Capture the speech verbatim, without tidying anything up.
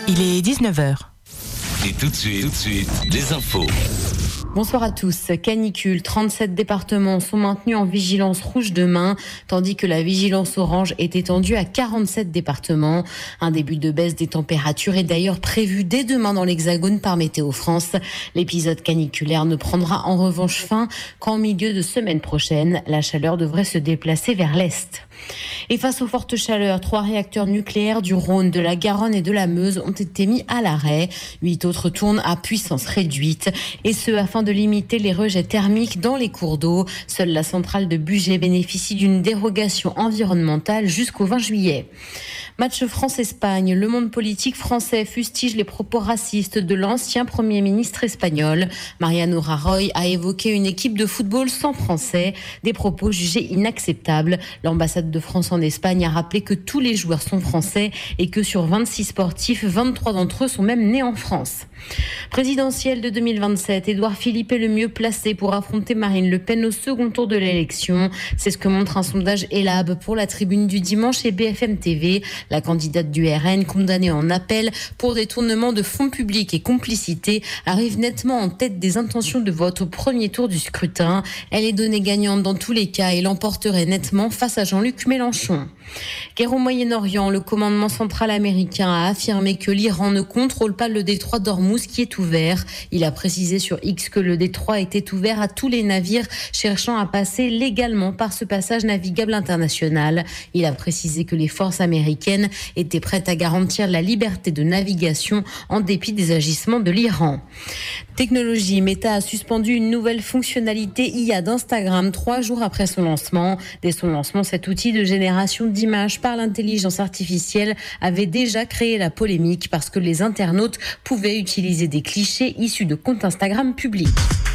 Il est dix-neuf heures. Et tout de suite, tout de suite, les infos. Bonsoir à tous. Canicule, trente-sept départements sont maintenus en vigilance rouge demain, tandis que la vigilance orange est étendue à quarante-sept départements. Un début de baisse des températures est d'ailleurs prévu dès demain dans l'Hexagone par Météo France. L'épisode caniculaire ne prendra en revanche fin qu'en milieu de semaine prochaine. La chaleur devrait se déplacer vers l'est. Et face aux fortes chaleurs, trois réacteurs nucléaires du Rhône, de la Garonne et de la Meuse ont été mis à l'arrêt. Huit autres tournent à puissance réduite, et ce afin de limiter les rejets thermiques dans les cours d'eau. Seule la centrale de Bugey bénéficie d'une dérogation environnementale jusqu'au vingt juillet. Match France-Espagne. Le monde politique français fustige les propos racistes de l'ancien Premier ministre espagnol. Mariano Rajoy a évoqué une équipe de football sans Français, des propos jugés inacceptables. L'ambassade de France en Espagne a rappelé que tous les joueurs sont français et que sur vingt-six sportifs, vingt-trois d'entre eux sont même nés en France. Présidentielle de deux mille vingt-sept, Édouard Philippe est le mieux placé pour affronter Marine Le Pen au second tour de l'élection. C'est ce que montre un sondage Elab pour la Tribune du dimanche et B F M T V. La candidate du R N, condamnée en appel pour détournement de fonds publics et complicité, arrive nettement en tête des intentions de vote au premier tour du scrutin. Elle est donnée gagnante dans tous les cas et l'emporterait nettement face à Jean-Luc Mélenchon. Guerre au Moyen-Orient, le commandement central américain a affirmé que l'Iran ne contrôle pas le détroit d'Ormuz qui est ouvert. Il a précisé sur X que le détroit était ouvert à tous les navires cherchant à passer légalement par ce passage navigable international. Il a précisé que les forces américaines étaient prêtes à garantir la liberté de navigation en dépit des agissements de l'Iran. Technologie, Meta a suspendu une nouvelle fonctionnalité I A d'Instagram trois jours après son lancement. Dès son lancement, cet outil de génération d'images par l'intelligence artificielle avait déjà créé la polémique parce que les internautes pouvaient utiliser des clichés issus de comptes Instagram publics.